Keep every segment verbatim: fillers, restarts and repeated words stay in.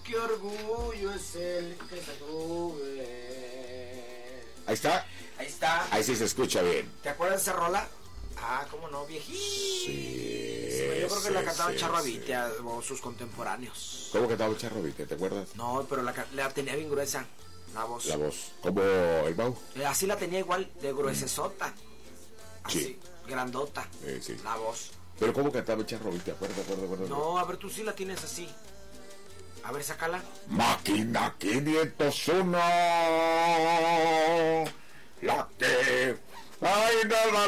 qué orgullo es el que te tuve. Ahí está. Ahí está. Ahí sí se escucha bien. ¿Te acuerdas de esa rola? Ah, cómo no, viejito. Sí. Yo creo que sí, la cantaba sí, Charro sí. Avitia o sus contemporáneos. ¿Cómo cantaba el Charro Avitia? ¿Te acuerdas? No, pero la, la tenía bien gruesa, la voz. La voz. ¿Como el Mau? Eh, así la tenía igual, de gruesesota. Así, Sí. grandota. Eh, sí. La voz. Pero ¿cómo cantaba el Charro Avitia? ¿Acuerdas, acuerdas, acuerdas? No, a ver, tú sí la tienes así. A ver, sácala. Máquina quinientos uno. La que... Ay, no, no,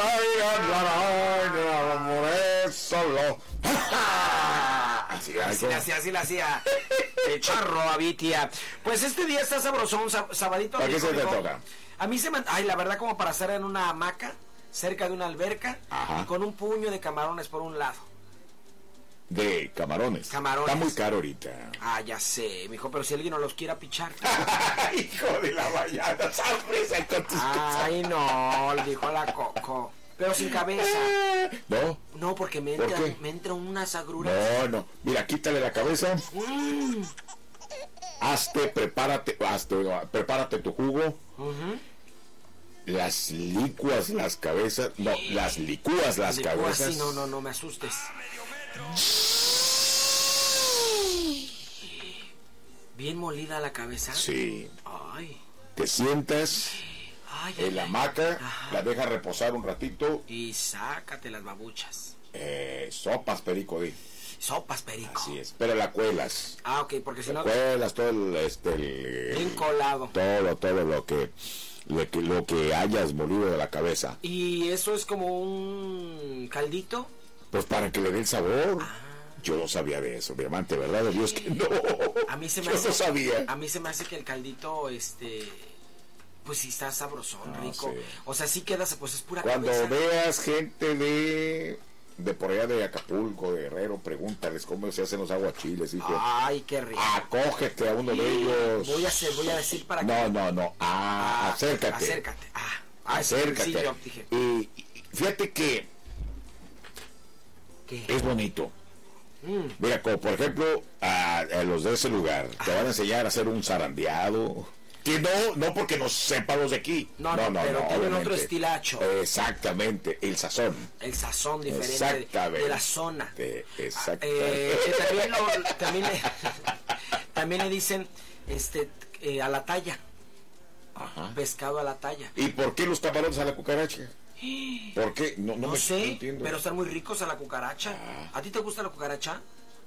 no, no, solo. Así, Así la hacía, así la hacía. El Charro Avitia. Pues este día está sabrosón, sab sabadito. ¿Para qué se te rico. toca? A mí se me... Ay, la verdad, como para hacer en una hamaca, cerca de una alberca, Ajá. y con un puño de camarones por un lado. De camarones. Camarones. Está muy caro ahorita. Ah, ya sé, mijo, pero si alguien no los quiera pichar. Hijo de la mañana, sorpresa con tus Ay, no, le dijo a la Coco. Pero sin cabeza. ¿No? No, porque me ¿Por entra, qué? me entra unas agruras. No, no. Mira, quítale la cabeza. Mm. Hazte, prepárate, hazte, prepárate tu jugo. Uh-huh. Las licuas las cabezas. No, las licúas las Licúa cabezas. así, no, no, no me asustes. Bien molida la cabeza. Sí. Ay. Te sientas Ay, en ay, la ay. hamaca, Ajá. la dejas reposar un ratito. Y sácate las babuchas. Eh, sopas, perico, di. Sopas, perico. Así es. Pero la cuelas. Ah, ok, porque si La no... cuelas, todo el, este, el, Bien colado. todo, todo lo que, lo que, lo que hayas molido de la cabeza. Y eso es como un caldito. Pues para que le dé el sabor. Ah. Yo no sabía de eso, mi amante, ¿verdad? De Dios que no. A mí se me Yo hace... no sabía. A mí se me hace que el caldito, este... Pues sí está sabrosón, Ah, rico. sí. O sea, sí queda, pues es pura Cuando cabeza. veas gente de de por allá de Acapulco, de Herrero, pregúntales cómo se hacen los aguachiles, hijo. Ay, qué rico. Acógete a uno de ellos. Voy a hacer, voy a decir para que... No, no, no. Ah, Ah, acércate. Acércate. Ah, ah, Acércate. Sí, yo dije. Y, y fíjate que ¿Qué? es bonito. Mm. Mira, como por ejemplo, a, a los de ese lugar, te van a enseñar a hacer un zarandeado. Que no, no porque no sepan los de aquí. No, no, pero tienen obviamente. otro estilacho. Exactamente, el sazón. El sazón diferente Exactamente. de, de la zona. De- Ah, exactamente. eh, que también, lo, también, le, también le dicen este eh, a la talla. Ajá. Pescado a la talla. ¿Y por qué los camarones a la cucaracha? ¿Por qué? No, no, No, me sé, no entiendo. pero están muy ricos a la cucaracha. Ah. ¿A ti te gusta la cucaracha?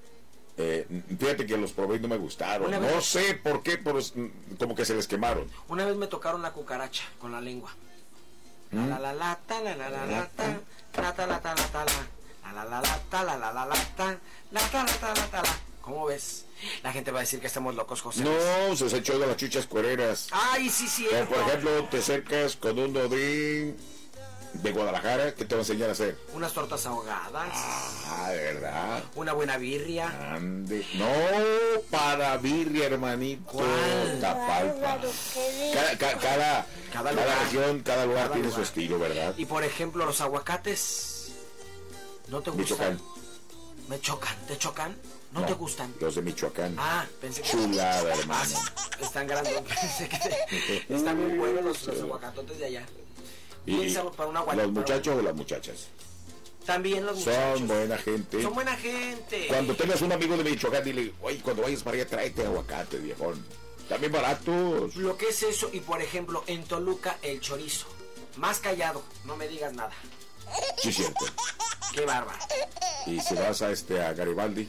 Eh, fíjate que los probé y no me gustaron. Una No vez- sé por qué, pero es, mm, como que se les quemaron. Una vez me tocaron la cucaracha con la lengua. ¿Mm? La la la ta la la la la ta la ta la ta la ta la la la la ta la la la la ta la ta la ta la ta la. ¿Cómo ves? La gente va a decir que estamos locos, José. No, se echó de las chuchas cuereras. Ay, sí, sí. Como por ejemplo, te acercas con uno de, de Guadalajara, ¿qué te va a enseñar a hacer? Unas tortas ahogadas. Ah, de verdad. Una buena birria. Ande. No, para birria, hermanito. ¿Cuál? Tapalpa. Cada, ca- cada, cada, Cada lugar. región, cada lugar Cada tiene lugar. su estilo, ¿verdad? Y por ejemplo, los aguacates. ¿No te Michoacán. gustan? Me chocan. ¿Te chocan? ¿No, No, te gustan? Los de Michoacán. Ah, pensé que... Chulada, hermano. Están grandes. Pensé que te- Están muy buenos los, los aguacatotes de allá. Y Bien sabor para un aguacate. los muchachos o las muchachas. También los muchachos. Son buena gente. Son buena gente. Cuando tengas un amigo de Michoacán, dile, oye, cuando vayas para allá, tráete aguacate, viejón. También baratos. Lo que es eso, y por ejemplo, en Toluca, el chorizo. Más callado, no me digas nada. Sí, cierto. Qué bárbaro. Y si vas a este a Garibaldi,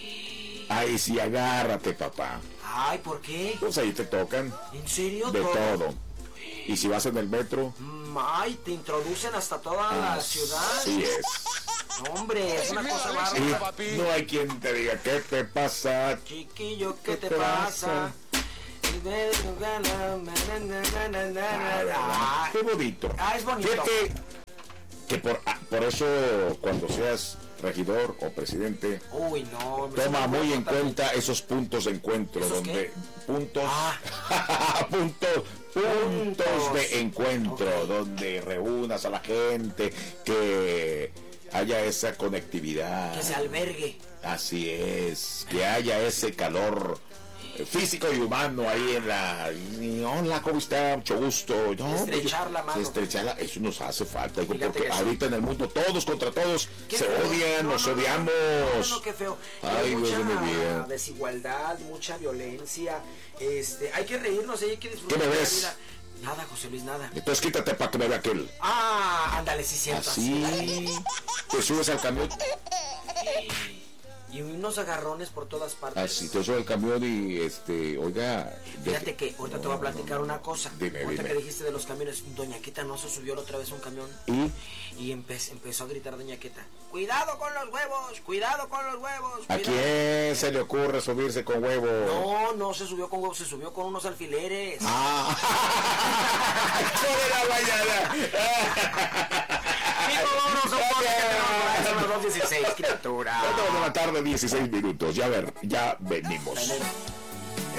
ahí sí, agárrate, papá. Ay, ¿por qué? Pues ahí te tocan ¿En serio? de todo. Y si vas en el metro, Mm, Ay, te introducen hasta toda la ciudad. así es. Hombre, es una cosa bárbara. Y no hay quien te diga, ¿qué te pasa? Chiquillo, ¿qué te ¿Qué te pasa? Ah, qué bonito. Ah, es bonito. Fíjate que por, ah, por eso cuando seas regidor o presidente, Uy, no. me toma suena muy en importante. cuenta esos puntos de encuentro, ¿Esos donde qué? puntos, Ah. puntos, puntos Puntos. de encuentro, Ok. donde reúnas a la gente, que haya esa conectividad. Que se albergue. Así es, que haya ese calor físico y humano ahí en la... Y, hola, ¿cómo está? Mucho gusto. No, estrechar pues, la mano. Estrecharla, eso nos hace falta, hijo, Fíjate porque que sí. ahorita en el mundo todos contra todos Qué se feo. odian, No, nos no, no, odiamos. No, no, qué feo. Ay, Hay Dios mucha de mi vida. desigualdad, mucha violencia. Este, hay que reírnos, hay que disfrutar ¿Qué me de la ves? vida. Nada, José Luis, nada. Entonces quítate para que me vea aquel. Ah, ándale, sí siento Así, así. te subes al camión. Y unos agarrones por todas partes. Así, te subes al camión y, este, oiga... Fíjate que ahorita te voy a platicar una cosa. Dime, ahorita dime. que dijiste de los camiones, Doña Queta no se subió la otra vez a un camión. ¿Y? Y empe- empezó a gritar Doña Queta: cuidado con los huevos, cuidado con los huevos. ¿A cuidado". quién se le ocurre subirse con huevo? No, no se subió con huevos, se subió con unos alfileres. Ah, ¡toda la mañana! Chicos, vámonos a un corte, que tenemos- son las dos dieciséis, criatura. Cuatro de la tarde, dieciséis minutos. Ya ver, ya venimos. Veneno.